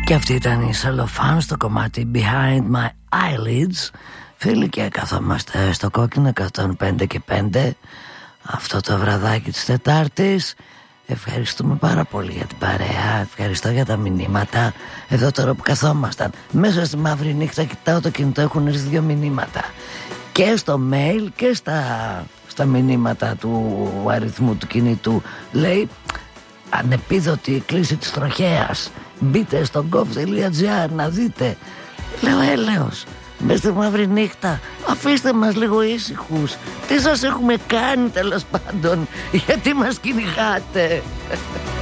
Και αυτή ήταν η Cellophane στο κομμάτι Behind My Eyelids. Φίλοι, και καθόμαστε στο κόκκινο 105 και 5 αυτό το βραδάκι της Τετάρτης. Ευχαριστούμε πάρα πολύ για την παρέα. Ευχαριστώ για τα μηνύματα. Εδώ τώρα που καθόμασταν μέσα στη μαύρη νύχτα, κοιτάω το κινητό, έχουν έρθει 2 μηνύματα. Και στο mail και στα μηνύματα του αριθμού του κινητού. Λέει ανεπίδοτη κλίση της τροχέας. Μπείτε στο gov.gr να δείτε. Λέω έλεος, μες στη μαύρη νύχτα, αφήστε μας λίγο ήσυχους. Τι σας έχουμε κάνει τέλος πάντων, γιατί μας κυνηγάτε?